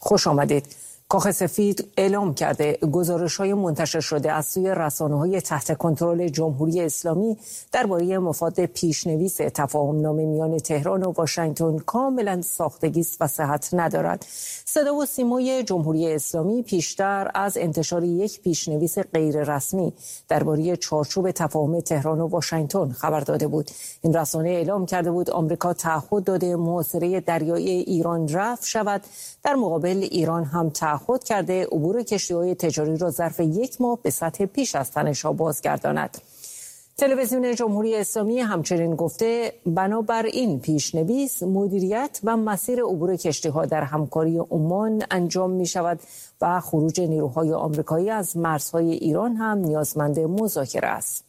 خوش آمدید. کاخ سفید اعلام کرده گزارش‌های منتشر شده از سوی رسانه‌های تحت کنترل جمهوری اسلامی درباره مفاد پیشنویس تفاهم‌نامه میان تهران و واشنگتن کاملا ساختگی است و صحت ندارد. صدا و سیمای جمهوری اسلامی پیشتر از انتشار یک پیشنویس غیر رسمی درباره چارچوب تفاهم تهران و واشنگتن خبر داده بود. این رسانه اعلام کرده بود آمریکا تعهد داده محاصره دریایی ایران رفع شود، در مقابل ایران هم تعهد کرده عبور کشتی‌های تجاری را ظرف یک ماه به سطح پیش از تنش‌ها بازگرداند. تلویزیون جمهوری اسلامی همچنین گفته بنابراین پیشنویس مدیریت و مسیر عبور کشتی‌ها در همکاری عمان انجام می‌شود و خروج نیروهای آمریکایی از مرزهای ایران هم نیازمند مذاکره است.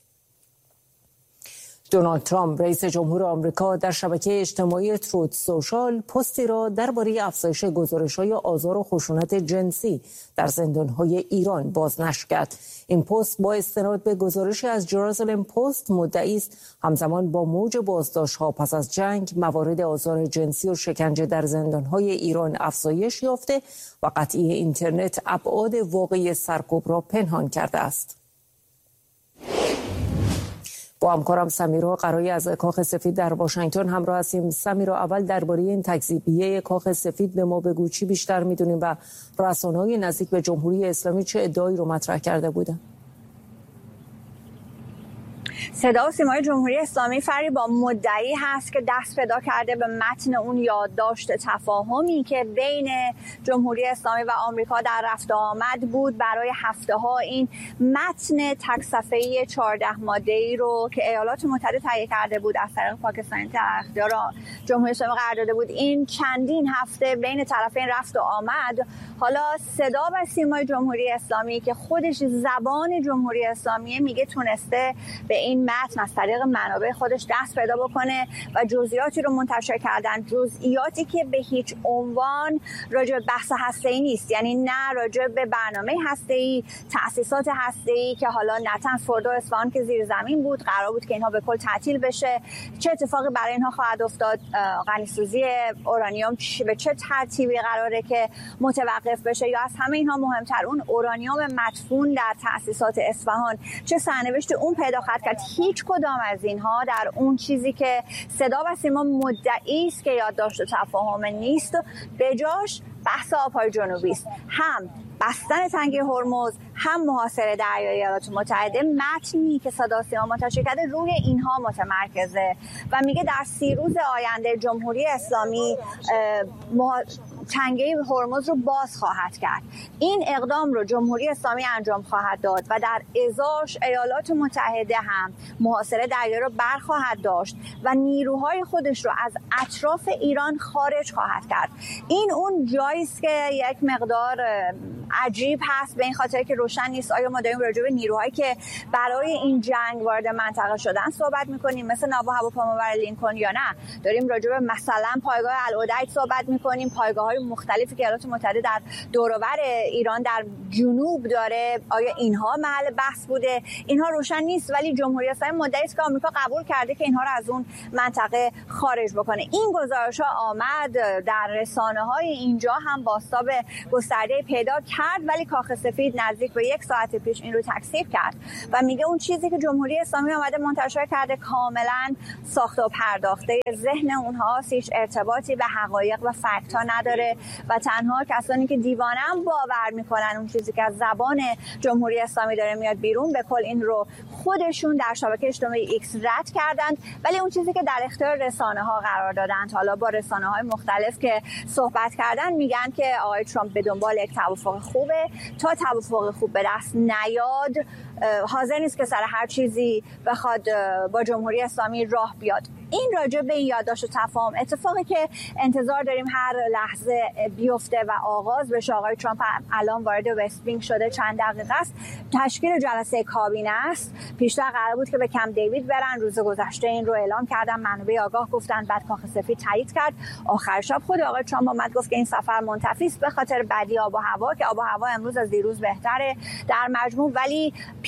دونالد ترامپ رئیس جمهور آمریکا در شبکه اجتماعی تروت سوشال پستی را درباره افزایش گزارش‌های آزار و خشونت جنسی در زندان‌های ایران بازنشر کرد. این پست با استناد به گزارشی از جرازلم پست مدعی است همزمان با موج بازداشت‌ها پس از جنگ موارد آزار جنسی و شکنجه در زندان‌های ایران افزایش یافته و قطعی اینترنت ابعاد واقعی سرکوب را پنهان کرده است. با همکارم سمیرا قرایی از کاخ سفید در واشنگتن همراه هستیم. سمیرا، اول درباره این تکذیبیه کاخ سفید به ما بگو، چی بیشتر میدونیم و رسانه‌های نزدیک به جمهوری اسلامی چه ادعایی رو مطرح کرده بودن؟ صدا و سیمای جمهوری اسلامی فری با مدعی هست که دست پیدا کرده به متن اون یادداشت تفاهمی که بین جمهوری اسلامی و آمریکا در رفت و آمد بود برای هفته‌ها. این متن تک صفحه‌ای 14 ماده‌ای رو که ایالات متحده تهیه کرده بود از طریق پاکستان تحت اختیار جمهوری اسلامی قرار داده بود، این چندین هفته بین طرفین رفت و آمد. حالا صدا و سیمای جمهوری اسلامی که خودش زبان جمهوری اسلامی میگه تونسته به این متن از طریق منابع خودش دست پیدا بکنه و جزئیاتی رو منتشر کردن، جزئیاتی که به هیچ عنوان راجع به بحث هسته‌ای نیست، یعنی نه راجع به برنامه هسته‌ای، تأسیسات هسته‌ای که حالا نتنز، فردو و اصفهان که زیر زمین بود قرار بود که اینها به کل تعطیل بشه، چه اتفاقی برای اینها خواهد افتاد، غنی‌سازی اورانیوم به چه ترتیبی قراره که متوقف بشه، یا از همه اینها مهمتر اون اورانیوم مدفون در تأسیسات اصفهان چه سرنوشت اون پیدا خواهد کرد. هیچ کدام از اینها در اون چیزی که صدا و سیما مدعی است که یادداشت تفاهم نیست، به جاش بحث آب‌های جنوبی است، هم بستن تنگه هرمز، هم محاصره دریایی ایالات متحده. متنی که صدا و سیما منتشر کرده روی اینها متمرکزه و میگه در 30 روز آینده جمهوری اسلامی تنگه هرمز رو باز خواهد کرد. این اقدام رو جمهوری اسلامی انجام خواهد داد و در ازاش ایالات متحده هم محاصره دریایی رو برخواهد داشت و نیروهای خودش رو از اطراف ایران خارج خواهد کرد. این اون جایی است که یک مقدار عجیب هست به این خاطر که روشن نیست آیا ما داریم راجع به نیروهایی که برای این جنگ وارد منطقه شدن صحبت می‌کنیم مثل ناو هواپیمابر لینکلن، یا نه داریم راجع به مثلا پایگاه العدید صحبت می‌کنیم، پایگاه‌های مختلفی که ایالات متحده در دور و بر ایران در جنوب داره، آیا اینها محل بحث بوده؟ اینها روشن نیست، ولی جمهوری اسلامی مدعی است که آمریکا قبول کرده که اینها رو از اون منطقه خارج بکنه. این گزارش‌ها آمد در رسانه‌های اینجا هم بازتاب گسترده پیدا کرد، ولی کاخ سفید نزدیک به 1 ساعت پیش این رو تکذیب کرد و میگه اون چیزی که جمهوری اسلامی آمده منتشر کرده کاملا ساخته و پرداخته، ذهن اونهاست، هیچ ارتباطی به حقایق و فکت ها نداره و تنها کسانی که دیوانه‌ام باور میکنن اون چیزی که از زبان جمهوری اسلامی داره میاد بیرون به کل این رو خودشون در شبکه اجتماعی ایکس رد کردند، ولی اون چیزی که در اختیار رسانه ها قرار دادند، حالا با رسانه های مختلف که صحبت کردن، میگن که آقای ترامپ به دنبال یک توافق خوبه، تا توافق خوب به دست نیاد حاضر نیست که سر هر چیزی بخواد با جمهوری اسلامی راه بیاد. این راجع به این یادداشت تفاهم اتفاقی که انتظار داریم هر لحظه بیفته و آغاز بشه. آقای ترامپ الان وارد وست وینگ شده، چند دقیقه است، تشکیل جلسه کابینه است. پیشتر قرار بود که به کمپ دیوید برن، روز گذشته این رو اعلام کردن، منابع آگاه گفتن، بعد کاخ سفید تایید کرد. آخر شب خود آقای ترامپ اومد گفت که این سفر منتفی است به خاطر بدی آب و هوا، که آب و هوا امروز از دیروز بهتره در مجموع، ولی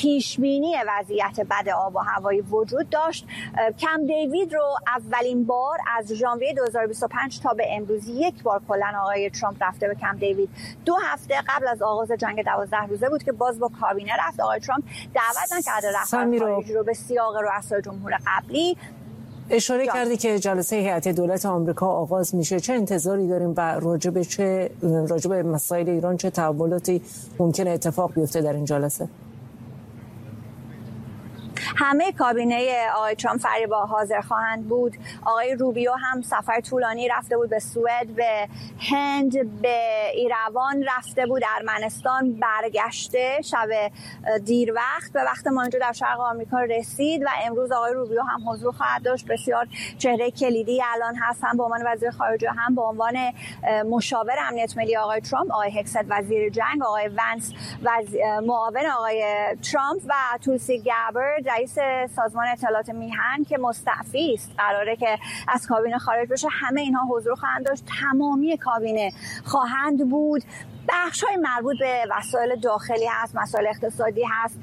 پیشبینی وضعیت بد آب و هوایی وجود داشت. کمپ دیوید رو اولین بار از ژانویه 2025 تا به امروز یک بار کلاً آقای ترامپ رفته به کمپ دیوید. 2 هفته قبل از آغاز جنگ 12 روزه بود که باز با کابینه رفت. آقای ترامپ دعوت نکرده رهبر خارجی رو به سیاق رؤسای جمهور قبلی. اشاره کردی که جلسه هیئت دولت آمریکا آغاز میشه، چه انتظاری داریم و راجع به مسائل ایران چه تحولاتی ممکنه اتفاق بیفته در این جلسه؟ همه کابینه آقای ترامپ فریبا حاضر خواهند بود. آقای روبیو هم سفر طولانی رفته بود به سوئد، به هند، به ایروان رفته بود، ارمنستان برگشته شب دیر وقت به وقت ما اینجا در شرق آمریکا رسید و امروز آقای روبیو هم حضور خواهد داشت. بسیار چهره کلیدی الان هست، هم به عنوان وزیر خارجه هم به عنوان مشاور امنیت ملی آقای ترامپ، آقای هکست وزیر جنگ، آقای ونس معاون آقای ترامپ و تولسی گابرد رئیس سازمان اطلاعات میهن که مستعفی است، قراره که از کابینه خارج بشه. همه اینها حضور خواهند داشت. تمامی کابینه خواهند بود. بخش‌های مربوط به وسایل داخلی هست، مسائل اقتصادی هست،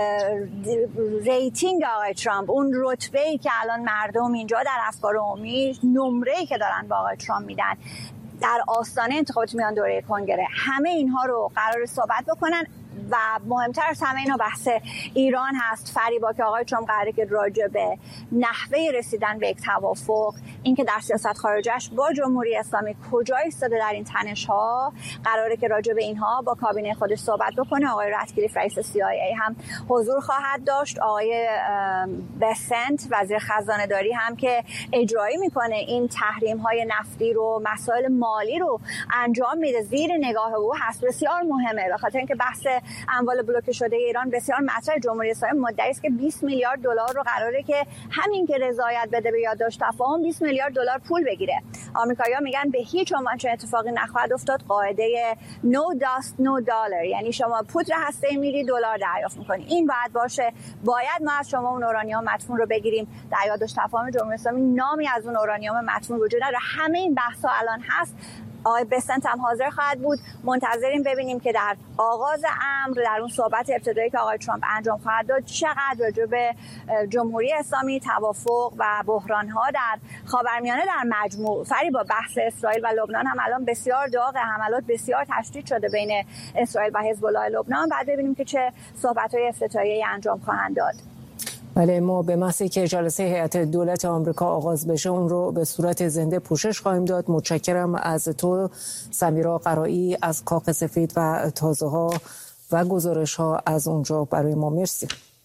ریتینگ آقای ترامپ، اون رتبه‌ای که الان مردم اینجا در افکار عمومی، نمره‌ای که دارن با آقای ترامپ میدن در آستانه انتخابات میان دوره کنگره، همه اینها رو قرار صحبت بکنن. و مهمتر از همه اینا بحث ایران هست. فریبا که آقای ترامپ قراره که راجع به نحوه رسیدن به یک توافق، اینکه در سیاست خارجش با جمهوری اسلامی کجا ایستاده در این تنش‌ها، قراره که راجع به اینها با کابینه خودش صحبت بکنه. آقای راتکلیف رئیس CIA هم حضور خواهد داشت. آقای بسنت وزیر خزانه‌داری هم که اجرایی میکنه این تحریم‌های نفتی رو، مسائل مالی رو انجام میده، زیر نگاه او هست. بسیار مهمه به خاطر اینکه بحث اموال بلوکه شده ایران بسیار مطرح. جمهوری اسلامی مدعی است که 20 میلیارد دلار رو قراره که همین که رضایت بده به یادداشت تفاهم 20 میلیارد دلار پول بگیره. آمریکایی‌ها میگن به هیچ عنوان چه اتفاقی نخواهد افتاد. قاعده no dust no dollar، یعنی شما پودر هسته‌ای میری دلار دریافت می‌کنی. این باید باشه. باید ما از شما اون اورانیوم مدفون رو بگیریم. در یادداشت تفاهم جمهوری اسلامی نامی از اون اورانیوم مدفون وجود نداره. همه این بحث‌ها الان هست. آقای بسنت هم حاضر خواهد بود. منتظریم ببینیم که در آغاز امر، در اون صحبت ابتدایی که آقای ترامپ انجام خواهد داد، چقدر راجع به جمهوری اسلامی، توافق و بحران‌ها در خاورمیانه در مجموع، فریبا بحث اسرائیل و لبنان هم الان بسیار داغ، حملات بسیار تشدید شده بین اسرائیل و حزب الله لبنان. بعد ببینیم که چه صحبت‌های افتتاحیه‌ای انجام خواهند داد. بله، ما به محض که جلسه هیئت دولت آمریکا آغاز بشه اون رو به صورت زنده پوشش خواهیم داد. متشکرم از تو سمیرا قرایی از کاخ سفید و تازه‌ها و گزارش‌ها از اونجا برای ما. مرسی.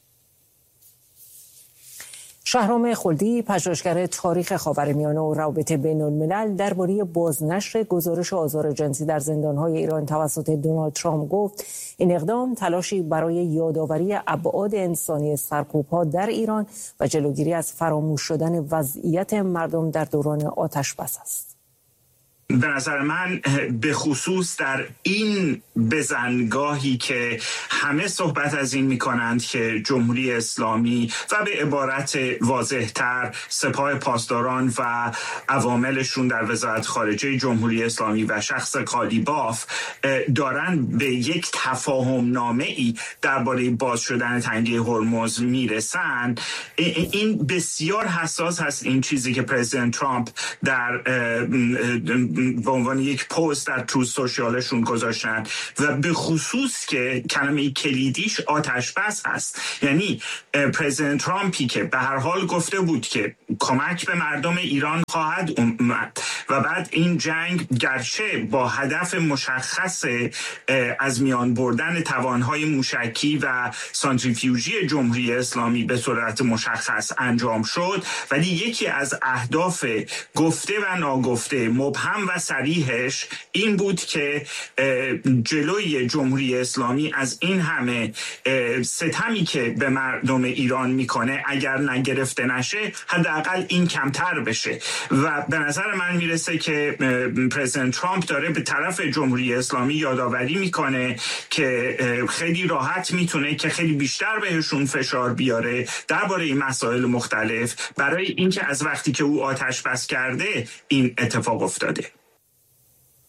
شهرام خلدی، پژوهشگر تاریخ خاورمیانه و روابط بین‌الملل، درباره بازنشر گزارش آزار جنسی در زندان‌های ایران توسط دونالد ترامپ گفت این اقدام تلاشی برای یادآوری ابعاد انسانی سرکوب‌ها در ایران و جلوگیری از فراموش شدن وضعیت مردم در دوران آتش‌بس است. به نظر من به خصوص در این بزنگاهی که همه صحبت از این میکنند که جمهوری اسلامی و به عبارت واضح‌تر سپاه پاسداران و عواملشون در وزارت خارجه جمهوری اسلامی و شخص قالیباف دارن به یک تفاهم نامه‌ای درباره باز شدن تنگه هرمز میرسن، این بسیار حساس هست. این چیزی که پرزیدنت ترامپ در به عنوان یک پست در تروث سوشیالشون گذاشتن و به خصوص که کلمه کلیدیش آتش بس هست. یعنی پرزیدنت ترامپی که به هر حال گفته بود که کمک به مردم ایران خواهد اومد و بعد این جنگ گرچه با هدف مشخص از میان بردن توانهای موشکی و سانتریفیوژی جمهوری اسلامی به صورت مشخص انجام شد، ولی یکی از اهداف گفته و ناگفته، مبهم و صریحش این بود که جلوی جمهوری اسلامی از این همه ستمی که به مردم ایران میکنه اگر نگرفته نشه، حداقل این کمتر بشه. و به نظر من میرسه که پرزیدنت ترامپ داره به طرف جمهوری اسلامی یادآوری میکنه که خیلی راحت میتونه که خیلی بیشتر بهشون فشار بیاره درباره این مسائل مختلف، برای اینکه از وقتی که او آتش بس کرده این اتفاق افتاده.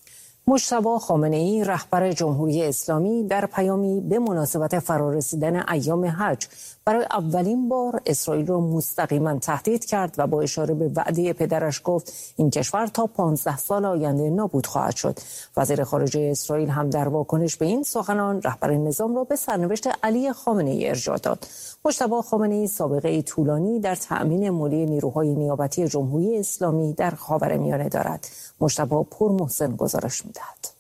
مجتبی خامنه‌ای رهبر جمهوری اسلامی در پیامی به مناسبت فرارسیدن ایام حج برای اولین بار اسرائیل را مستقیما تهدید کرد و با اشاره به وعده پدرش گفت این کشور تا 15 سال آینده نابود خواهد شد. وزیر خارجه اسرائیل هم در واکنش به این سخنان رهبر نظام را به سرنوشت علی خامنه‌ای ارجاع داد. مجتبی خامنه‌ای سابقه طولانی در تأمین مالی نیروهای نیابتی جمهوری اسلامی در خاورمیانه دارد. مجتبی پورمحسن گزارش می‌دهد.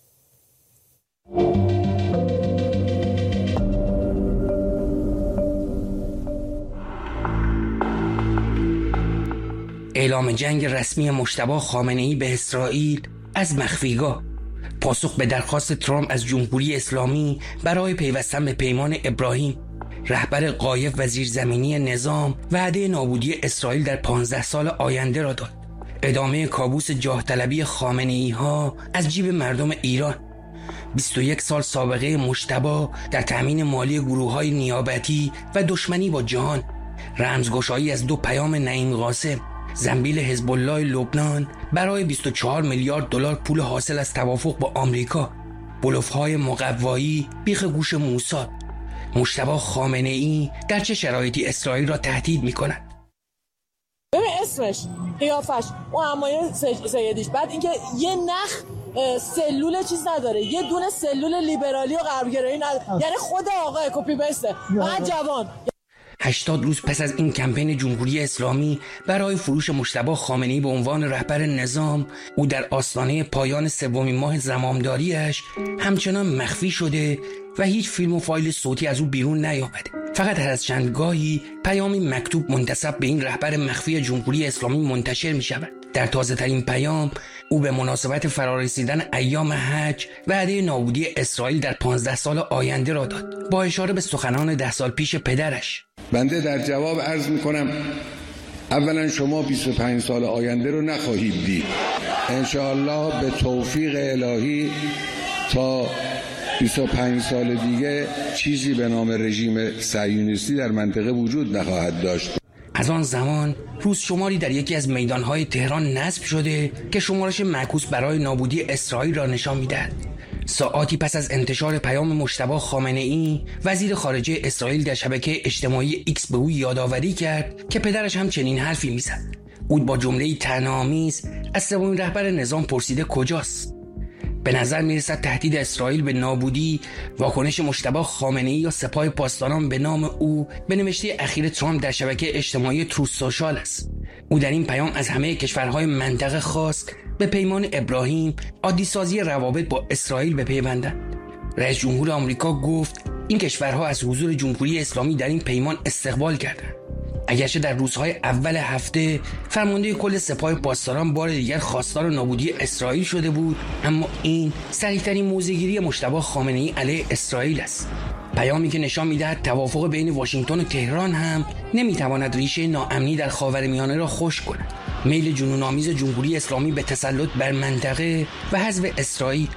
اعلام جنگ رسمی مجتبی خامنه‌ای به اسرائیل از مخفیگاه، پاسخ به درخواست ترامپ از جمهوری اسلامی برای پیوستن به پیمان ابراهیم، رهبر غایب و زیرزمینی نظام وعده نابودی اسرائیل در 15 سال آینده را داد، ادامه کابوس جاه طلبی خامنه‌ای ها از جیب مردم ایران، 21 سال سابقه مجتبی در تأمین مالی گروه‌های نیابتی و دشمنی با جهان، رمزگشایی از 2 پیام نعیم قاسم، زنبیل حزب الله لبنان برای 24 میلیارد دلار پول حاصل از توافق با آمریکا، بلوف‌های مقوایی بیخ گوش موساد. مجتبی خامنه‌ای در چه شرایطی اسرائیل را تهدید می‌کند؟ ببین اسمش، قیافش، اون همایون سیدیش، بعد اینکه یه نخ سلول چیز نداره، یه دونه سلول لیبرالی و غربگرایی نداره، یعنی خود آقای کپی بسته، فقط جوان. 80 روز پس از این کمپین جمهوری اسلامی برای فروش مجتبی خامنه‌ای به عنوان رهبر نظام، او در آستانه پایان سومین ماه زمامداریش همچنان مخفی شده و هیچ فیلم و فایل صوتی از او بیرون نیامده. فقط هر از چندگاهی پیامی مکتوب منتسب به این رهبر مخفی جمهوری اسلامی منتشر می شود. در تازه ترین پیام او به مناسبت فرارسیدن ایام حج وعده نابودی اسرائیل در 15 سال آینده را داد، با اشاره به سخنان 10 سال پیش پدرش. بنده در جواب عرض می کنم اولا شما 25 سال آینده رو نخواهید دید. انشاءالله به توفیق الهی تا 25 سال دیگه چیزی به نام رژیم صهیونیستی در منطقه وجود نخواهد داشت. از آن زمان روز شماری در یکی از میدانهای تهران نصب شده که شمارش معکوس برای نابودی اسرائیل را نشان می‌دهد. ساعاتی پس از انتشار پیام مجتبی خامنه‌ای، وزیر خارجه اسرائیل در شبکه اجتماعی ایکس به او یادآوری کرد که پدرش هم چنین حرفی می‌زد. او با جمله‌ای طعنه‌آمیز از سومین رهبر نظام پرسیده کجاست. به نظر می‌رسد تهدید اسرائیل به نابودی واکنش مجتبی خامنه‌ای یا سپاه پاسداران به نام او به نوشته اخیر ترامپ در شبکه اجتماعی تروث سوشال است. او در این پیام از همه کشورهای منطقه خواست به پیمان ابراهیم عادی سازی روابط با اسرائیل بپیوندند. رئیس جمهور آمریکا گفت این کشورها از حضور جمهوری اسلامی در این پیمان استقبال کردند. اگرچه در روزهای اول هفته فرمانده کل سپاه پاسداران بار دیگر خواستار نابودی اسرائیل شده بود، اما این صریح‌ترین موضع‌گیری مجتبی خامنه‌ای علیه اسرائیل است. پیامی که نشان می‌دهد توافق بین واشنگتن و تهران هم نمی‌تواند ریشه ناامنی در خاورمیانه را خشک کند. میل جنون‌آمیز جمهوری اسلامی به تسلط بر منطقه و حذف اسرائیل.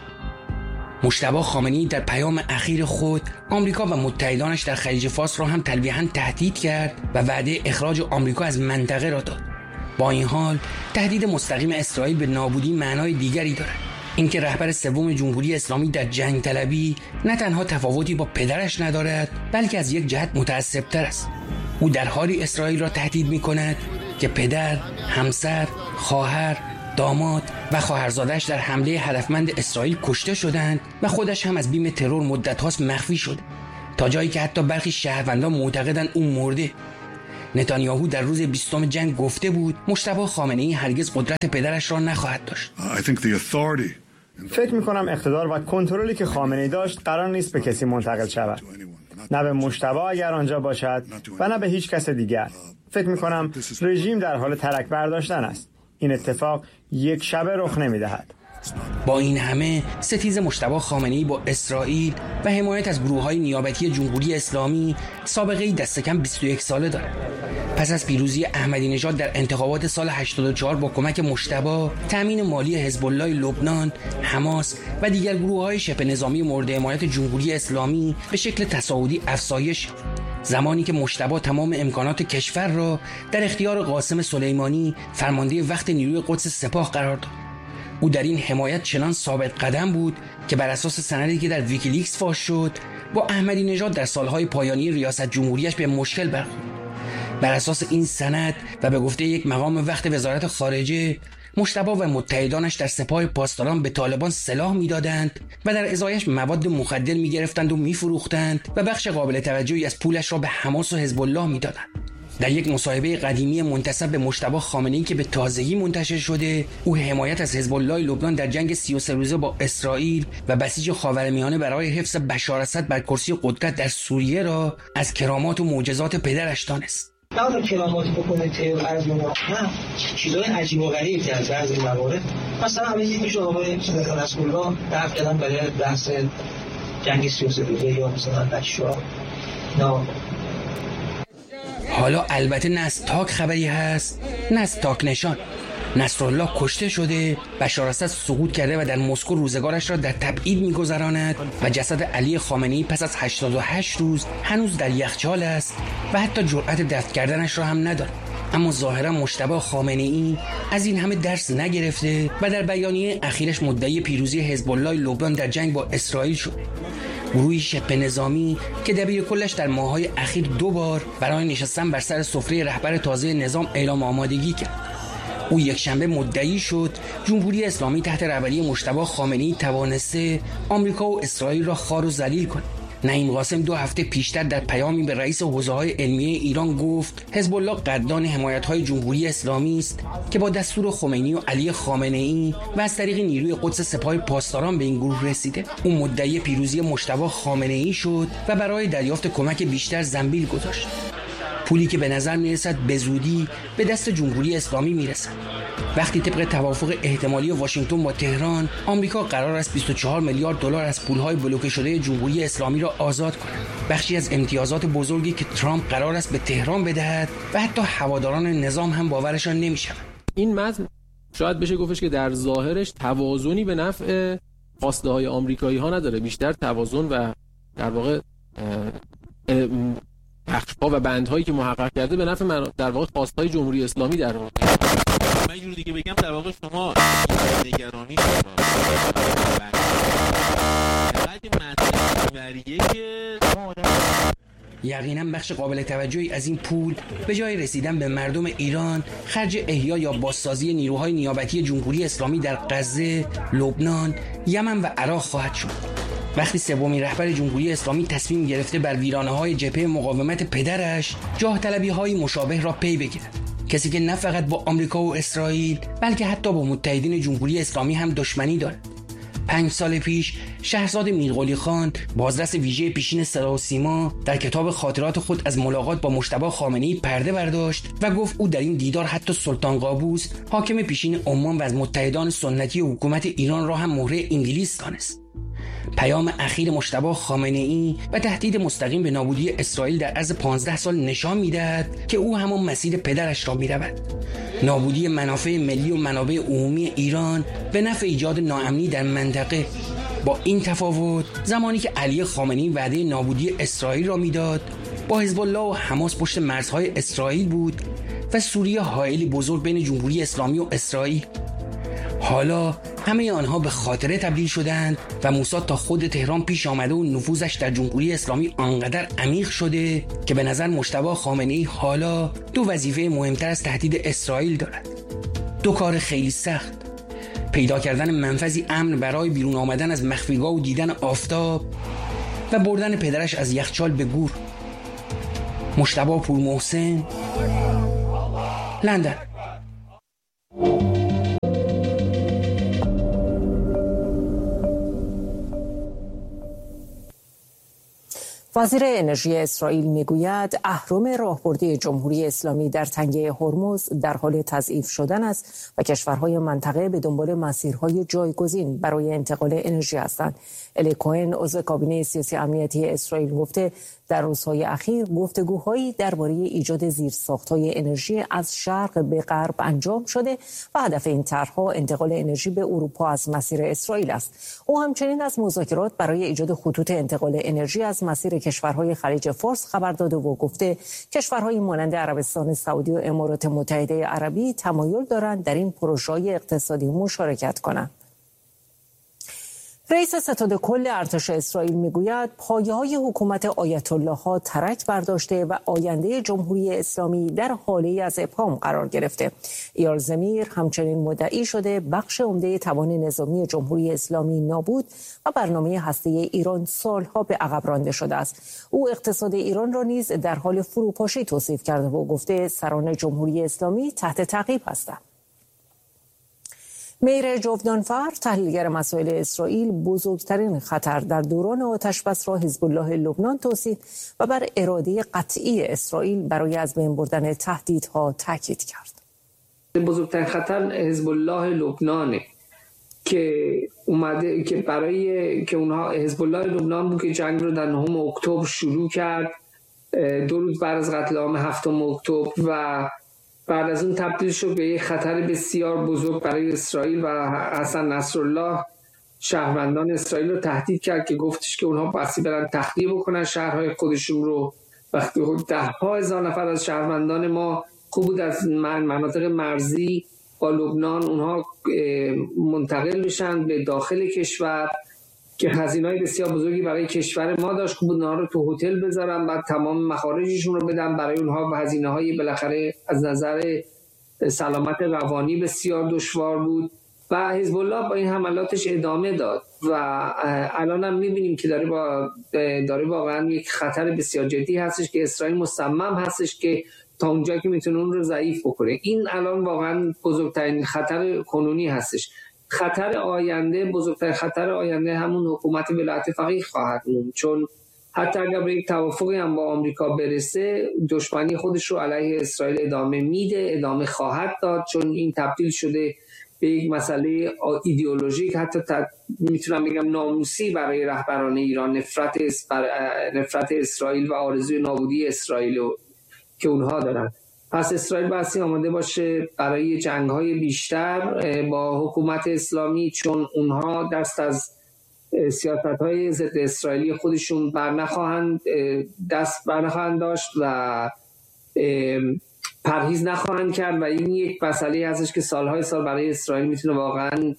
مجتبی خامنه‌ای در پیام اخیر خود آمریکا و متحدانش در خلیج فارس را هم تلویحاً تهدید کرد و وعده اخراج آمریکا از منطقه را داد. با این حال تهدید مستقیم اسرائیل به نابودی معنای دیگری دارد. اینکه رهبر سوم جمهوری اسلامی در جنگ طلبی نه تنها تفاوتی با پدرش ندارد، بلکه از یک جهت متعصب‌تر است. او در حالی اسرائیل را تهدید می‌کند که پدر، همسر، خواهر، داماد و خواهرزادش در حمله هدفمند اسرائیل کشته شدند و خودش هم از بیم ترور مدت هاست مخفی شده، تا جایی که حتی برخی شهروندان معتقدند او مرده. نتانیاهو در روز 20 جنگ گفته بود مجتبی خامنه‌ای هرگز قدرت پدرش را نخواهد داشت. فکر می‌کنم اقتدار و کنترلی که خامنه‌ای داشت قرار نیست به کسی منتقل شود. نه به مجتبی اگر آنجا باشد و نه به هیچ کس دیگر. فکر می‌کنم رژیم در حال ترک برداشتن است. این اتفاق یک شبه رخ نمی‌دهد. با این همه ستیز مجتبی خامنه‌ای با اسرائیل و حمایت از گروه‌های نیابتی جمهوری اسلامی سابقه‌ای دست کم 21 ساله دارد. پس از پیروزی احمدی نژاد در انتخابات سال 84 با کمک مجتبی، تأمین مالی حزب الله لبنان، حماس و دیگر گروه‌های شبه نظامی مورد حمایت جمهوری اسلامی به شکل تصاعدی افزایش یافت. زمانی که مجتبی تمام امکانات کشور را در اختیار قاسم سلیمانی فرمانده وقت نیروی قدس سپاه قرار داد. او در این حمایت چنان ثابت قدم بود که بر اساس سندی که در ویکیلیکس فاش شد با احمدی نژاد در سالهای پایانی ریاست جمهوریش به مشکل برخورد. بر اساس این سند و به گفته یک مقام وقت وزارت خارجه، مجتبی و متحدانش در سپاه پاسداران به طالبان سلاح میدادند و در ازایش مواد مخدر میگرفتند و میفروختند و بخش قابل توجهی از پولش را به حماس و حزب الله میدادند. در یک مصاحبه قدیمی منتسب به مجتبی خامنه‌ای که به تازگی منتشر شده، او حمایت از حزب الله لبنان در جنگ 33 روزه با اسرائیل و بسیج خاورمیانه برای حفظ بشار اسد بر کرسی قدرت در سوریه را از کرامات و معجزات پدرش دانست. نه کرامات بکنه تئور از اونها، نه چیزای عجیب و غریب در بعضی موارد. مثلا همین میشه آقای صدق رسول دفع کردن برای بحث جنگ 33 روزه یا مثلا بشار. نه حالا البته نه از تاک خبری هست نه از تاک نشان. نصرالله کشته شده، بشار اسد سقوط کرده و در مسکو روزگارش را در تبعید می‌گذراند و جسد علی خامنه‌ای پس از 88 روز هنوز در یخچال است و حتی جرأت دفن کردنش را هم ندارد. اما ظاهرا مجتبی خامنه‌ای از این همه درس نگرفته و در بیانیه اخیرش مدعی پیروزی حزب الله لبنان در جنگ با اسرائیل شد. گروهی شبه نظامی که دبیر کلش در ماه‌های اخیر 2 بار برای نشستن بر سر سفره رهبر تازه نظام اعلام آمادگی کرد. او یک شنبه مدعی شد جمهوری اسلامی تحت رهبری مجتبی خامنه‌ای توانسته آمریکا و اسرائیل را خوار و ذلیل کند. نعیم قاسم 2 هفته پیشتر در پیامی به رئیس حوزه‌های علمیه ایران گفت حزب الله قدردان حمایت‌های جمهوری اسلامی است که با دستور خمینی و علی خامنه‌ای و از طریق نیروی قدس سپاه پاسداران به این گروه رسیده. او مدعی پیروزی مجتبی خامنه‌ای شد و برای دریافت کمک بیشتر زنبیل گذاشت. پولی که به نظر میرسد به زودی به دست جمهوری اسلامی میرسد. وقتی طبق توافق احتمالی واشنگتن با تهران، آمریکا قرار است 24 میلیارد دلار از پولهای بلوکه شده جمهوری اسلامی را آزاد کند. بخشی از امتیازات بزرگی که ترامپ قرار است به تهران بدهد و حتی هواداران نظام هم باورشان نمیشود. این متن شاید بشه گفتش که در ظاهرش توازنی به نفع خواسته های آمریکایی ها نداره، بیشتر توازن و در واقع بخش‌ها و بندهایی که محقق کرده به نفع در واقع خواستهای جمهوری اسلامی در واقع. من یه جور دیگه بگم در واقع شما نگرانی یقینا بخش قابل توجهی از این پول به جای رسیدن به مردم ایران خرج احیا یا بازسازی نیروهای نیابتی جمهوری اسلامی در غزه، لبنان، یمن و عراق خواهد شد. وقتی سومین رهبر جمهوری اسلامی تصمیم گرفته بر ویرانه‌های جبهه مقاومت پدرش جاه طلبی‌های مشابه را پی بگیرد، کسی که نه فقط با آمریکا و اسرائیل بلکه حتی با متحدین جمهوری اسلامی هم دشمنی دارد. 5 سال پیش شهرزاد میرقلی خان، بازرس ویژه پیشین صدا و سیما، در کتاب خاطرات خود از ملاقات با مجتبی خامنه‌ای پرده برداشت و گفت او در این دیدار حتی سلطان قابوس، حاکم پیشین عمان و از متحدان سنتی حکومت ایران را هم مهره انگلیس دانست. پیام اخیر مجتبی خامنه‌ای و تهدید مستقیم به نابودی اسرائیل در عرض 15 سال نشان می‌دهد که او همان مسیر پدرش را می‌رود. نابودی منافع ملی و منابع عمومی ایران به نفع ایجاد ناامنی در منطقه. با این تفاوت زمانی که علی خامنه‌ای وعده نابودی اسرائیل را میداد، با حزب الله و حماس پشت مرزهای اسرائیل بود و سوریه حائلی بزرگ بین جمهوری اسلامی و اسرائیل. حالا همه آنها به خاطره تبدیل شدند و موساد تا خود تهران پیش آمده و نفوذش در جمهوری اسلامی آنقدر عمیق شده که به نظر مجتبی خامنه‌ای حالا 2 وظیفه مهمتر از تهدید اسرائیل دارد. 2 کار خیلی سخت: پیدا کردن منفذی امن برای بیرون آمدن از مخفیگاه و دیدن آفتاب و بردن پدرش از یخچال به گور. مجتبی پورمحسن، لندن. وزیر انرژی اسرائیل میگوید اهرم راهبردی جمهوری اسلامی در تنگه هرمز در حال تضعیف شدن است و کشورهای منطقه به دنبال مسیرهای جایگزین برای انتقال انرژی هستند. الی کوهن، عضو کابینه سیاسی امنیتی اسرائیل، گفته در روزهای اخیر گفتگوهایی درباره ایجاد زیرساخت‌های انرژی از شرق به غرب انجام شده و هدف این طرح‌ها انتقال انرژی به اروپا از مسیر اسرائیل است. او همچنین از مذاکرات برای ایجاد خطوط انتقال انرژی از مسیر کشورهای خلیج فارس خبر داده و گفته کشورهای مانند عربستان سعودی و امارات متحده عربی تمایل دارند در این پروژه‌های اقتصادی مشارکت کنند. رئیس ستاد کل ارتش اسرائیل میگوید پایه‌های حکومت آیت الله ها ترک برداشته و آینده جمهوری اسلامی در حاله از ابهام قرار گرفته. ایال زمیر همچنین مدعی شده بخش عمده توان نظامی جمهوری اسلامی نابود و برنامه هسته ایران سالها به عقب رانده شده است. او اقتصاد ایران را نیز در حال فروپاشی توصیف کرده و گفته سران جمهوری اسلامی تحت تعقیب هستند. میر جوودانفر، تحلیلگر مسائل اسرائیل، بزرگترین خطر در دوران آتشبس را حزب الله لبنان توصیف و بر اراده قطعی اسرائیل برای از بین بردن تهدیدها تاکید کرد. بزرگترین خطر حزب الله لبنانه که اومده که برای که اونها حزب الله لبنان بود که جنگ رو در 9 اکتبر شروع کرد، 2 روز بعد از قتل عام 7 اکتبر و بعد از اون تبدیل شد به یک خطر بسیار بزرگ برای اسرائیل و حسن نصرالله شهروندان اسرائیل رو تهدید کرد که گفتش که اونها بسی برن تخلیه بکنن شهرهای خودشون رو. وقتی 10,000 نفر از شهروندان ما خوب بود از مناطق مرزی با لبنان اونها منتقل بشن به داخل کشور که هزینه‌های بسیار بزرگی برای کشور ما داشت، خوب اونها رو تو هتل بذارن بعد تمام مخارجشون رو بدن برای اونها، هزینه‌های بالاخره از نظر سلامت روانی بسیار دشوار بود و حزب الله با این حملاتش ادامه داد و الان هم می‌بینیم که داره واقعا یک خطر بسیار جدی هستش که اسرائیل مصمم هستش که تا اونجا که میتونه اون رو ضعیف بکنه. این الان واقعا بزرگترین خطر کنونی هستش. خطر آینده، بزرگترین خطر آینده همون حکومت ولایت فقیه خواهد بود، چون حتی اگر به یک توافقی هم با آمریکا برسه دشمنی خودش رو علیه اسرائیل ادامه میده، ادامه خواهد داد، چون این تبدیل شده به یک مسئله ایدئولوژیک، حتی میتونم بگم ناموسی برای رهبران ایران، نفرت اسرائیل و آرزوی نابودی اسرائیل که اونها دارن. پس اسرائیل بسی آماده باشه برای جنگ‌های بیشتر با حکومت اسلامی، چون اونها دست از سیاست‌های ضد اسرائیلی خودشون برنخواهند داشت و پرهیز نخواهند کرد و این یک مسئله هستش که سالهای سال برای اسرائیل میتونه واقعا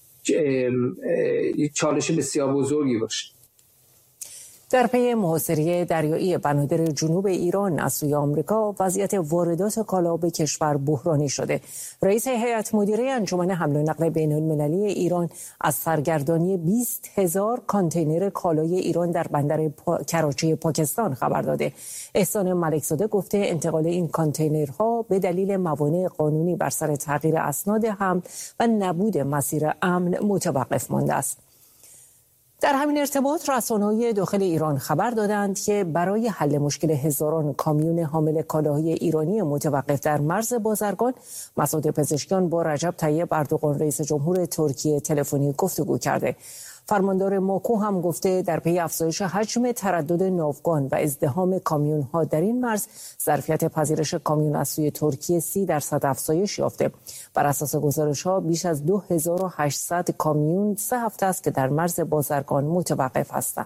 چالش بسیار بزرگی باشه. در پی محاصره دریایی بنادر جنوب ایران از سوی آمریکا، وضعیت واردات کالا به کشور بحرانی شده. رئیس هیئت مدیره انجمن حمل و نقل بین‌المللی ایران از سرگردانی 20,000 کانتینر کالای ایران در بندر کراچی پاکستان خبر داده. احسان ملکزاده گفته انتقال این کانتینرها به دلیل موانع قانونی بر سر تغییر اسناد حمل و نبود مسیر امن متوقف مانده است. در همین ارتباط رسانه‌های داخل ایران خبر دادند که برای حل مشکل هزاران کامیون حامل کالاهای ایرانی متوقف در مرز بازرگان، مسعود پزشکیان با رجب طیب اردوغان رئیس جمهور ترکیه تلفنی گفتگو کرده. فرماندار ماکو هم گفته در پی افزایش حجم تردد ناوگان و ازدحام کامیون‌ها در این مرز، ظرفیت پذیرش کامیون از سوی ترکیه 30% افزایش یافته. بر اساس گزارش‌ها بیش از 2800 کامیون 3 هفته است که در مرز بازرگان متوقف هستند.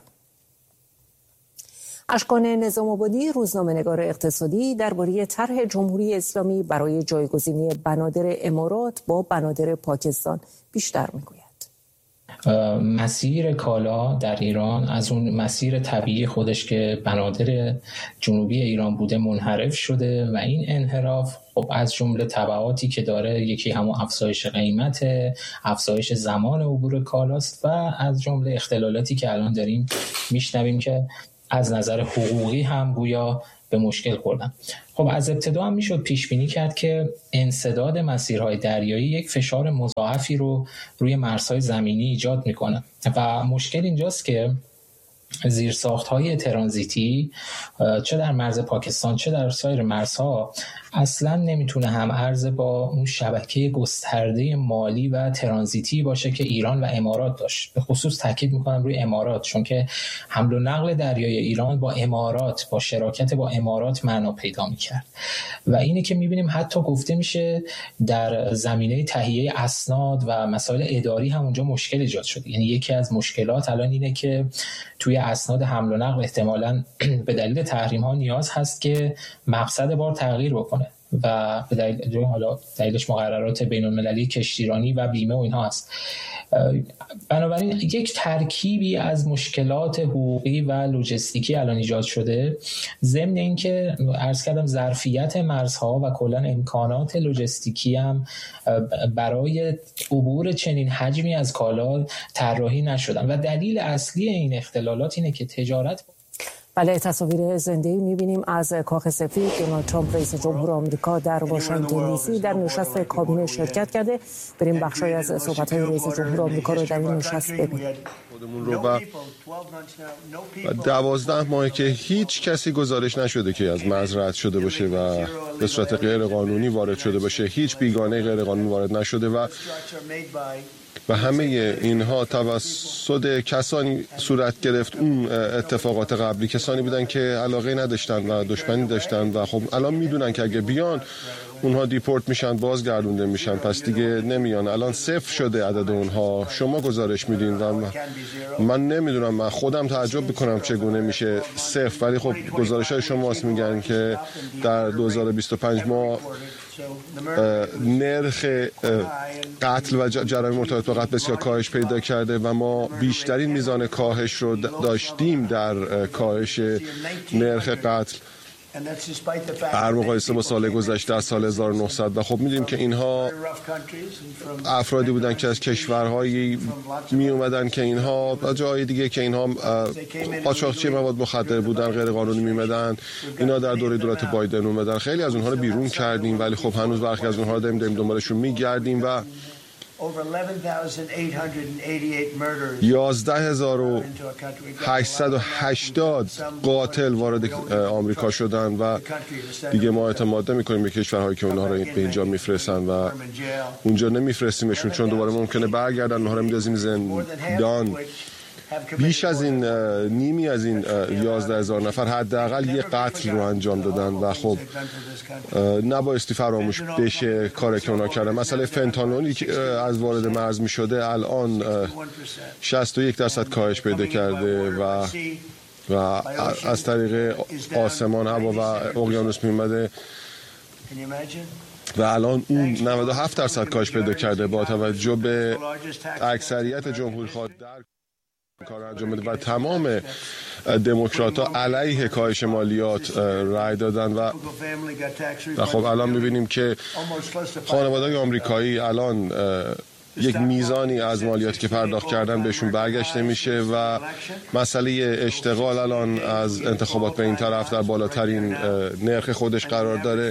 اشکان نظام آبادی، روزنامه‌نگار اقتصادی، درباره طرح جمهوری اسلامی برای جایگزینی بنادر امارات با بنادر پاکستان بیشتر می‌گوید. مسیر کالا در ایران از اون مسیر طبیعی خودش که بنادر جنوبی ایران بوده منحرف شده و این انحراف خب از جمله تبعاتی که داره یکی همون افزایش قیمت، افزایش زمان عبور کالاست و از جمله اختلالاتی که الان داریم میشنویم که از نظر حقوقی هم گویا به مشکل خوردن. خب از ابتدا هم میشد پیش بینی کرد که انسداد مسیرهای دریایی یک فشار مضاعفی رو روی مرزهای زمینی ایجاد میکنه و مشکل اینجاست که زیرساخت‌های ترانزیتی چه در مرز پاکستان چه در سایر مرزها اصلا نمیتونه هم عرض با اون شبکه گسترده مالی و ترانزیتی باشه که ایران و امارات داشت. به خصوص تاکید میکنم روی امارات، چون که حمل و نقل دریایی ایران با امارات، با شراکت با امارات معنا پیدا میکرد و اینه که میبینیم حتی گفته میشه در زمینه تهیه اسناد و مسائل اداری هم اونجا مشکل ایجاد شده. یعنی یکی از مشکلات الان اینه که توی اسناد حمل و نقل احتمالاً به دلیل تحریم ها نیاز هست که مقصد بار تغییر بکنه و به دلیلش مقررات بین‌المللی کشتیرانی و بیمه و اینها هست. بنابراین یک ترکیبی از مشکلات حقوقی و لوجستیکی الان ایجاد شده، ضمن اینکه عرض کردم ظرفیت مرزها و کلا امکانات لوجستیکی هم برای عبور چنین حجمی از کالا طراحی نشدن و دلیل اصلی این اختلالات اینه که تجارت بله، تصاویر زنده‌ای می‌بینیم از کاخ سفید. دونالد ترامپ رئیس جمهور آمریکا در واشنگتن دی سی در نشست کابینه شرکت کرده. بریم بخشی از صحبت‌های رئیس جمهور آمریکا رو در این نشست ببینیم. خودمون رو و 12 ماه که هیچ کسی گزارش نشده که از مرز رد شده باشه و به صورت غیر قانونی وارد شده باشه، هیچ بیگانه غیر قانونی وارد نشده و همه اینها توسط کسانی صورت گرفت، اون اتفاقات قبلی کسانی بودن که علاقه نداشتن و دشمنی داشتن و خب الان میدونن که اگه بیان اونها دیپورت میشن، بازگردونده میشن، پس دیگه نمیان. الان صفر شده عدد اونها. شما گزارش میدین و من نمیدونم، من خودم تعجب میکنم چگونه میشه صفر، ولی خب گزارش های شماست میگن که در 2025 ما نرخ قتل و جرایم مرتبط با قتل بسیار کاهش پیدا کرده و ما بیشترین میزان کاهش رو داشتیم در کاهش نرخ قتل در مقایسه با سال گذشته در سال 1900 و خب می‌دونیم که اینها افرادی بودن که از کشورهایی می اومدن که اینها جای دیگه که اینها قاچاقچی مواد مخدر بودن، غیر قانونی می اومدن. اینا در دوره دولت بایدن اومدن، خیلی از اونها رو بیرون کردیم ولی خب هنوز برخی از اونها رو داریم دنبالشون میگردیم و 11,880 قاتل وارد آمریکا شدن و دیگه ما اعتماد نمی‌کنیم به کشورهایی که اونها رو به اینجا میفرستن و اونجا نمیفرستیمشون، چون دوباره ممکنه برگردن اونها رو می‌ندازیم زندان. بیش از این نیمی از این 11,000 نفر حداقل یه قتل رو انجام دادن و خب نبایستی فراموش بشه کاری که اونا کردن. مسئله فنتانولی که از وارد مرز می شده الان 61% کاهش پیدا کرده و از طریق آسمان، هوا و اقیانوس می اومده و الان اون 97% کاهش پیدا کرده با توجه به اکثریت جمهوری‌خواه در کار انجام بده و تمام دموکرات‌ها علیه کاهش مالیات رای دادن و خب الان می‌بینیم که خانواده‌های آمریکایی الان یک میزانی از مالیاتی که پرداخت کردن بهشون برگشته میشه و مسئله اشتغال الان از انتخابات به این طرف در بالاترین نرخ خودش قرار داره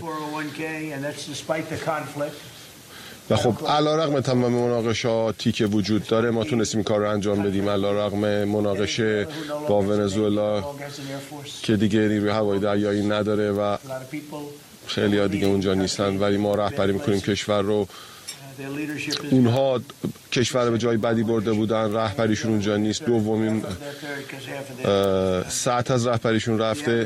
و خب علیرغم تمام مناقشاتی که وجود داره ما تونستیم این کار رو انجام بدیم، علیرغم مناقشه با ونزوئلا که دیگه نیروی هوایی دریایی نداره و خیلی ها دیگه اونجا نیستن، ولی ما رهبری میکنیم کشور رو. اونها کشور به جای بدی برده بودن، رهبریشون اونجا نیست، دومین ساعت از رهبریشون رفته.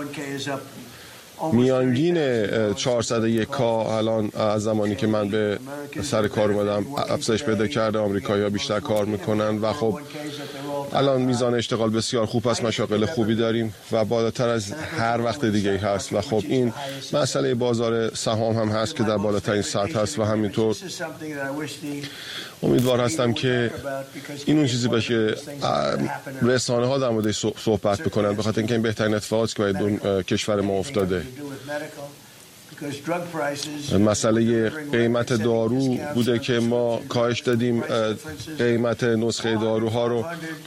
میانگین 401 کا الان از زمانی که من به سر کار اومدم افزایش پیدا کرده. آمریکایی‌ها بیشتر کار میکنن و خب الان میزان اشتغال بسیار خوب است، مشاغل خوبی داریم و بالاتر از هر وقت دیگه هست و خب این مسئله بازار سهام هم هست که در بالاترین سطح هست و همینطور امیدوار هستم که این اون چیزی باشه رسانه ها در موردش صحبت بکنن، به خاطر اینکه این بهترین اتفاقاتی که باید کشور ما افتاده. مسئله قیمت دارو بوده که ما کاهش دادیم قیمت نسخه داروها رو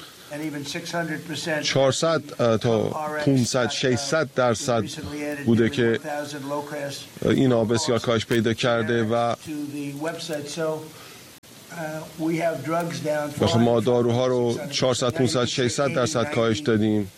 400 تا 500 600% بوده که اینا بسیار کاهش پیدا کرده و ما داروها رو 400 500 600% کاهش دادیم.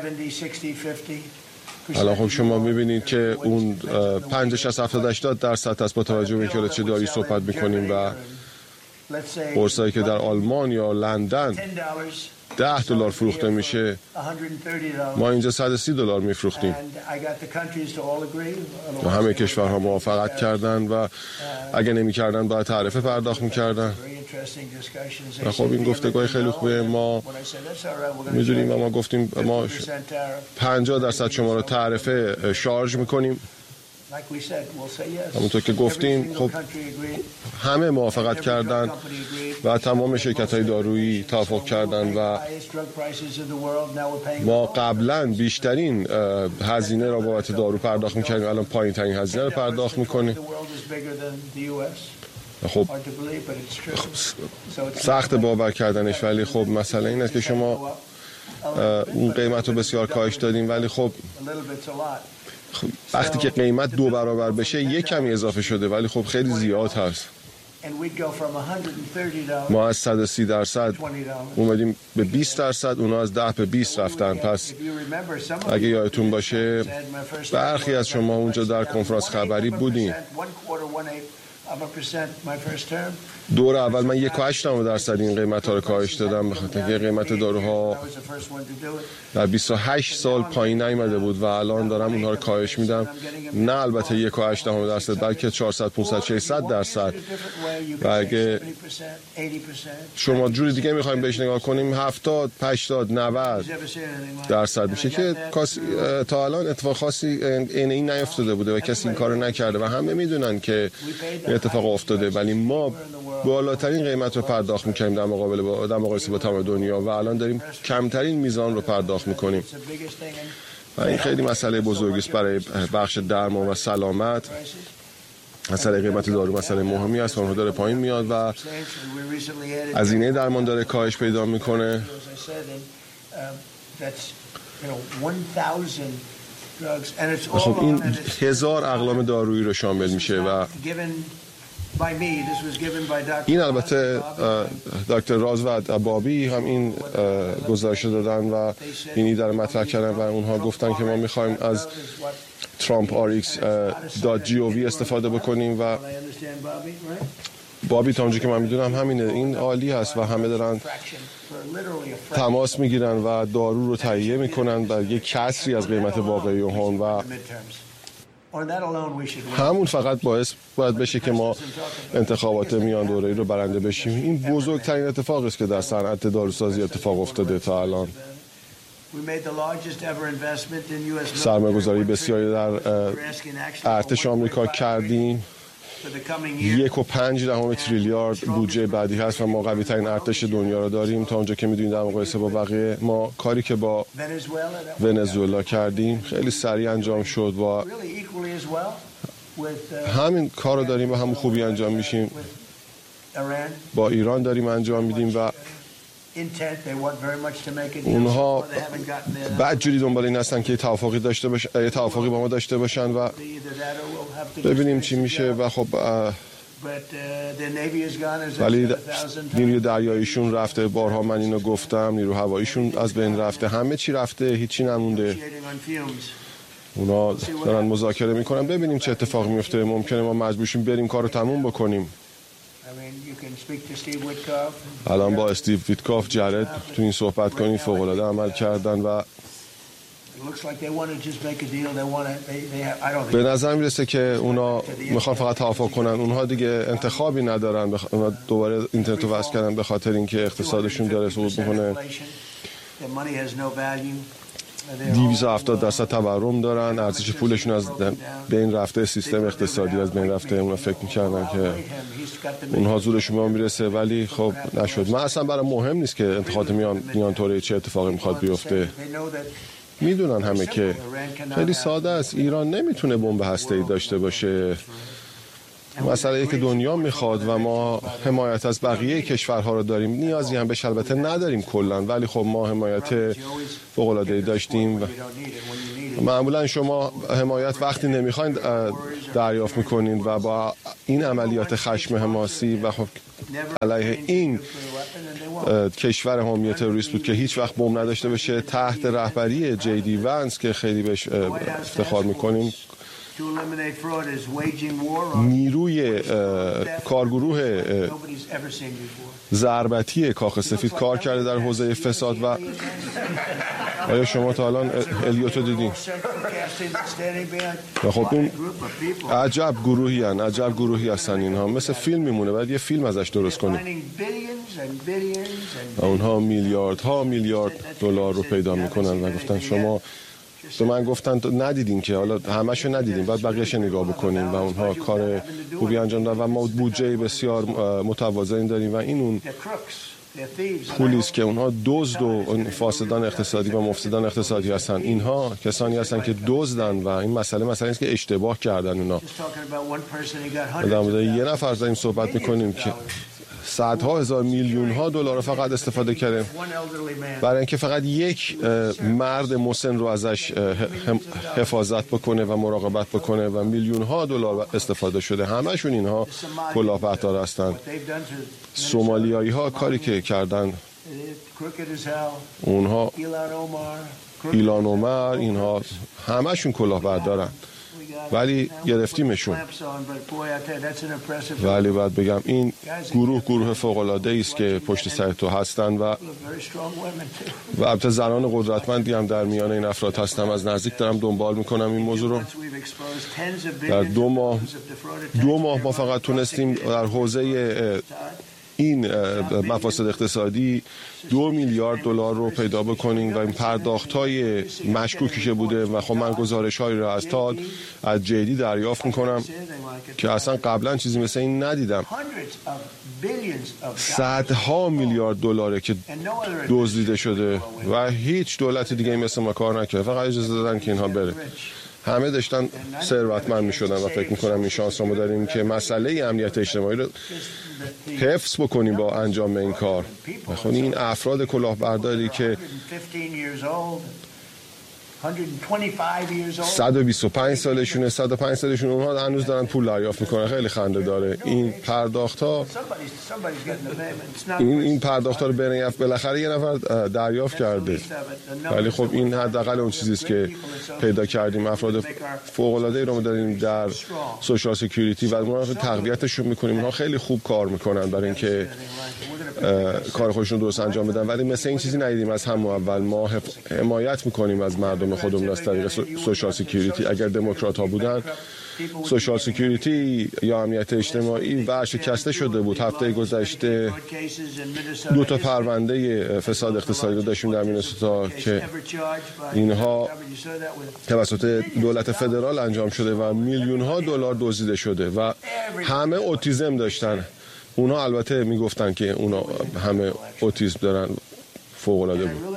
الان خب شما میبینید که اون 50 60 70 80% است با توجه به اینکه چه داری صحبت میکنیم و بورسایی که در آلمان یا لندن $10 فروخته میشه، ما اینجا $130 میفروختیم و همه کشورها موافقت کردن و اگه نمیکردن باید تعرفه پرداخت میکردن و خب این گفتگوهای خیلی خوبه. ما میدونیم و ما گفتیم ما 50% شما رو تعرفه شارژ میکنیم همونطور که گفتیم خب همه موافقت کردن و تمام شرکت‌های دارویی توافق کردن و ما قبلا بیشترین هزینه را بابت دارو پرداخت می‌کردیم، الان پایین‌ترین هزینه رو پرداخت می‌کنیم. خب سخت باور کردنش، ولی خب مسئله این است که شما اون قیمت رو بسیار کاهش دادیم، ولی خب وقتی که قیمت 2 برابر بشه یک کمی اضافه شده، ولی خب خیلی زیاد هست. ما از 130% اومدیم به 20%، اونا از 10 به 20 رفتن. پس اگه یادتون باشه برخی از شما اونجا در کنفرانس خبری بودین. دور اول من 1.8% این قیمت ها رو کاهش دادم، بخاطر اینکه قیمت داروها در 28 سال پایین نیامده بود و الان دارم اونها رو کاهش میدم. نه البته 1.8%، بلکه 400 500 600%. و اگه شما جوری دیگه میخوایم بهش نگاه کنیم 70 80 90% میشه که تا الان اتفاق خاصی این نیفتاده بوده و کسی این کارو نکرده و همه میدونن که این اتفاق افتاده، ولی ما بالاترین قیمت رو پرداخت میکنیم در مقایسه با تمام دنیا و الان داریم کمترین میزان رو پرداخت میکنیم و این خیلی مسئله بزرگی است برای بخش درمان و سلامت. مسئله قیمت دارو مسئله مهمی است، اونها داره پایین میاد و هزینه درمان داره کاهش پیدا میکنه. خب این 1000 اقلام دارویی رو شامل میشه و این البته دکتر راز و بابی هم این گزارش دادن و این ایده رو مطرح کردن و اونها گفتن که ما میخوایم از trumprx.gov استفاده بکنیم و بابی تا اونجا که من میدونم همینه، این عالی هست و همه دارن تماس میگیرن و دارو رو تهیه میکنن بر یک کسری از قیمت واقعی اون و همون فقط باید بشه که ما انتخابات میان دوره‌ای رو برنده بشیم. این بزرگترین اتفاقی است که در صنعت داروسازی اتفاق افتاده تا الان. سرمایه‌گذاری بسیاری در ارتش آمریکا کردیم. 1.5 تریلیارد بودجه بعدی هست و ما قوی ترین ارتش دنیا رو داریم تا اونجا که میدونید در مقایسه با بقیه. ما کاری که با ونزوئلا کردیم خیلی سریع انجام شد و همین کار رو داریم و همون خوبی انجام میشیم. با ایران داریم انجام میدیم و اونها بعد جوری دنبال این هستن که توافقی داشته باشن، توافقی با ما داشته باشن و ببینیم چی میشه. و خب ولی نیروی دریاییشون رفته، بارها من اینو گفتم، نیرو هواییشون از بین رفته، همه چی رفته، هیچی نمونده. اونا دارن مذاکره میکنن، ببینیم چه اتفاقی میفته. ممکنه ما مجبور شیم بریم کارو تموم بکنیم. الان با استیو ویتکاف جرد تو این صحبت کنیم، فوق‌العاده عمل کردن و به نظر میرسه که اونا میخوان فقط توافق کنن. اونها دیگه انتخابی ندارن. اونا دوباره اینترنت رو وصل کردن به خاطر اینکه اقتصادشون داره سقوط میکنه. 270% تورم دارن، ارزش پولشون از بین رفته، سیستم اقتصادی از بین رفته. اونا فکر میکردن که اونها زورشون به ما میرسه ولی خب نشد. من اصلا برای مهم نیست که انتخابات میان طوری چه اتفاقی میخواد بیفته. میدونن همه که خیلی ساده است، ایران نمیتونه بمب هسته‌ای داشته باشه. مسئله که دنیا میخواد و ما حمایت از بقیه کشورها رو داریم، نیازی هم بهش البته نداریم کلا، ولی خب ما حمایت فوق‌العاده‌ای داشتیم. معمولا شما حمایت وقتی نمیخواین دریافت میکنین و با این عملیات خشم حماسی و خب علیه این کشور حامی تروریست بود که هیچ وقت بمب نداشته باشه، تحت رهبری جی دی ونس که خیلی بهش افتخار میکنیم، نیروی کارگروه ضربتی کاخ سفید کار کرده در حوزه فساد. و آیا شما تا الان الیوتو دیدین؟ و خب این عجب گروهی هستن اینها، مثل فیلم میمونه، باید یه فیلم ازش درست کنیم. و اونها میلیارد دلار رو پیدا میکنن و گفتن شما به من گفتن ندیدین که، حالا همه‌شو ندیدیم، بعد بقیه‌اش نگاه بکنیم و اونها کار خوبی انجام دادن و ما بودجه بسیار متوازن داریم و این اون پولی است که اونها دزد و فاسدان اقتصادی و مفسدان اقتصادی هستن. اینها کسانی هستن که دزدن و این مسئله است که اشتباه کردن. اونا در مورد یه نفر داریم صحبت میکنیم که صدها هزار میلیون ها دلار فقط استفاده کرده برای اینکه فقط یک مرد مسن رو ازش حفاظت بکنه و مراقبت بکنه و میلیون ها دلار استفاده شده. همشون اینها کلاهبردار هستن. سومالیایی ها کاری که کردن، اونها ایلان عمر، اینها همشون کلاهبردارن ولی گرفتیمشون. ولی باید بگم این گروه فوق‌العاده‌ای است که پشت سر تو هستن و البته زنان قدرتمندی هم در میان این افراد هستم. از نزدیک دارم دنبال میکنم این موضوع رو. در دو ماه ما فقط تونستیم در حوزه این مفاسد اقتصادی 2 میلیارد دلار رو پیدا بکنیم و این پرداخت‌های مشکوکی که بوده و خب من گزارش‌هایی رو از تاد از جیدی دریافت می‌کنم که اصلا قبلا چیزی مثل این ندیدم. صدها میلیارد دلاره که دزدیده شده و هیچ دولت دیگه مثل ما کار نکرده، فقط اجازه دادن که اینها بره. همه داشتن ثروتمند می‌شدن و فکر می‌کنم این شانس رو داریم که مسئله امنیت اجتماعی رو حفظ بکنیم با انجام این کار. خب این افراد کلاهبرداری که 125 سالشونه، 105 سالشون، اونها هنوز دارن پول دریافت میکنن. خیلی خنده داره این پرداخت‌ها. این پرداخت‌ها رو بالاخره یه نفر دریافت کرده، ولی خب این حداقل اون چیزی است که پیدا کردیم. افراد فوق‌العاده‌ای رو داریم در سوشال سکیوریتی و اونها رو تقویتشون میکنیم. اونها خیلی خوب کار میکنن برای اینکه کار خودشون درست انجام بدن، ولی مثل این چیزی ندیدیم از همون اول. ما حمایت میکنیم از مردم خودمون از طریق سوشال سکیوریتی. اگر دموکرات ها بودن، سوشال سکیوریتی یا امنیت اجتماعی ورشکسته شده بود. هفته گذشته 2 تا پرونده فساد اقتصادی رو داشتیم در مینسوتا که اینها توسط دولت فدرال انجام شده و میلیون ها دلار دزدیده شده و همه اوتیسم داشتن. اونها البته میگفتن که اونا همه اوتیسم دارن. فوق‌العاده بود.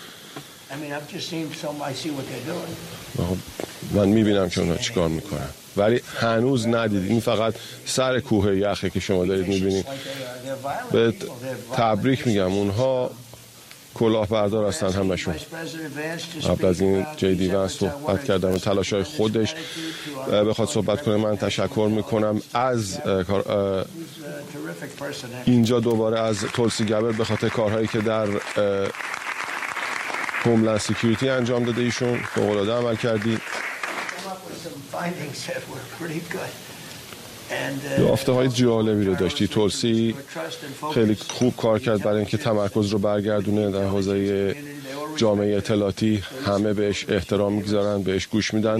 من میبینم که اونا چیکار میکنن ولی هنوز ندید. این فقط سر کوه یخه که شما دارید میبینید. به تبریک میگم، اونها کلاهبردار هستن همشون. قبل از این جیدی ونس صحبت کردم و تلاش‌های خودش بخواد صحبت کنه. من تشکر میکنم از اینجا دوباره از تولسی گبرد به خاطر کارهایی که در هوملند سکیوریتی انجام داده. ایشون فوق‌العاده عمل کردی. یافته های جالبی رو داشتی. تولسی خیلی خوب کار کرد برای اینکه تمرکز رو برگردونه در حوزه جامعه اطلاعاتی. همه بهش احترام میگذارن، بهش گوش میدن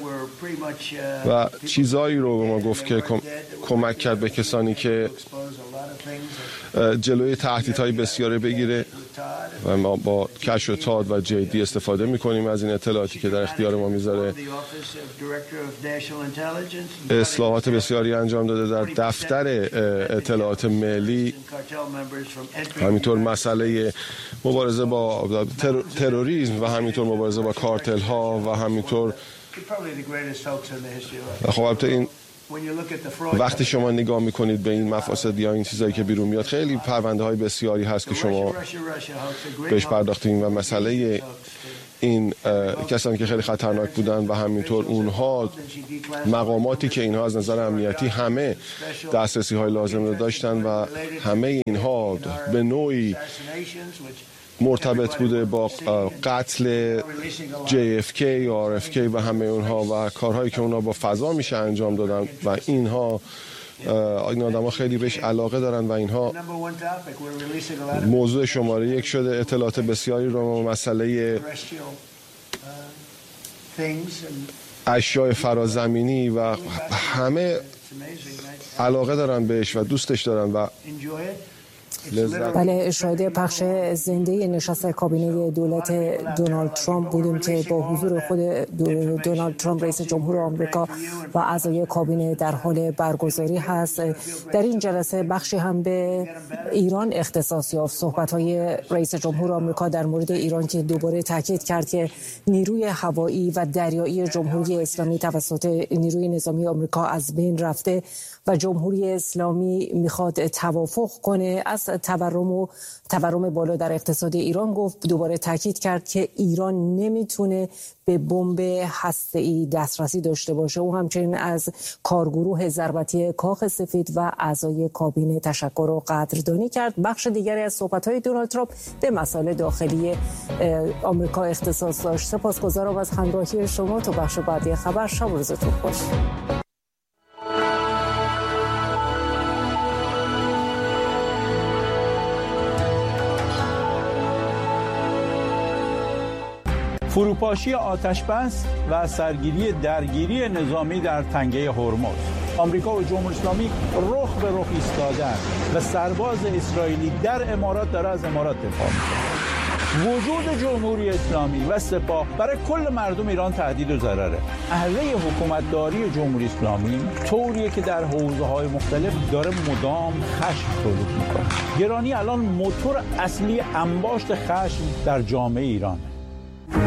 و چیزایی رو به ما گفت که کمک کرد به کسانی که جلوی تهدیدهای بسیاری بگیره و ما با کش و تاد و جیدی استفاده میکنیم از این اطلاعاتی که در اختیار ما میذاره. اصلاحات بسیاری انجام داده در دفتر اطلاعات ملی. همینطور مسئله مبارزه با تروریسم و همینطور مبارزه با کارتل ها و همینطور. خب البته این وقتی شما نگاه میکنید به این مفاسد یا این چیزایی که بیرون میاد، خیلی پرونده های بسیاری هست که شما بهش پرداختین و مسئله این کسانی که خیلی خطرناک بودن و همینطور اونها مقاماتی که اینها از نظر امنیتی همه دسترسی های لازم رو داشتن و همه اینها به نوعی مرتبط بوده با قتل JFK یا RFK و همه اونها و کارهایی که اونها با فضا میشه انجام دادن و اینها این آدم ها خیلی بهش علاقه دارن و اینها موضوع شماره 1 شده. اطلاعات بسیاری رو مسئله اشیاء فرازمینی و همه علاقه دارن بهش و دوستش دارن و بله، شاهد پخش زنده نشست کابینه دولت دونالد ترامپ بودیم که با حضور خود دونالد ترامپ رئیس جمهور آمریکا و اعضای کابینه در حال برگزاری هست. در این جلسه بخشی هم به ایران اختصاص یافت. صحبت‌های رئیس جمهور آمریکا در مورد ایران که دوباره تاکید کرد که نیروی هوایی و دریایی جمهوری اسلامی توسط نیروی نظامی آمریکا از بین رفته و جمهوری اسلامی میخواد توافق کنه از تورم بالا در اقتصاد ایران. گفت دوباره تاکید کرد که ایران نمیتونه به بمب هسته‌ای دسترسی داشته باشه. او همچنین از کارگروه ضربتی کاخ سفید و اعضای کابینه تشکر و قدردانی کرد. بخش دیگری از صحبت‌های دونالد ترامپ به مسائل داخلی آمریکا اختصاص داشت. سپاسگزارم از همراهی شما. تا بخش بعدی خبر، شب و روزتون خوش. فروپاشی آتشبس و سرگیری درگیری نظامی در تنگه هرمز. آمریکا و جمهوری اسلامی رخ به رخ ایستادند و سرباز اسرائیلی در امارات داره از امارات دفاع می‌کنه. وجود جمهوری اسلامی و سپاه برای کل مردم ایران تهدید و ضرره. اهله حکومتداری جمهوری اسلامی طوریه که در حوزه‌های مختلف داره مدام خشم تولید می‌کنه. گرانی الان موتور اصلی انباشت خشم در جامعه ایران.